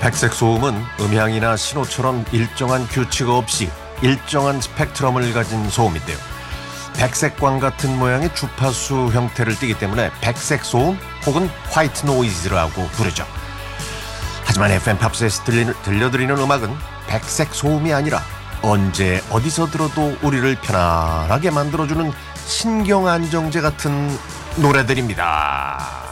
백색 소음은 음향이나 신호처럼 일정한 규칙 없이 일정한 스펙트럼을 가진 소음인데요. 백색광 같은 모양의 주파수 형태를 띠기 때문에 백색 소음 혹은 화이트 노이즈라고 부르죠. 하지만 FM 팝스에서 들려드리는 음악은 백색 소음이 아니라 언제 어디서 들어도 우리를 편안하게 만들어주는 신경안정제 같은 노래들입니다.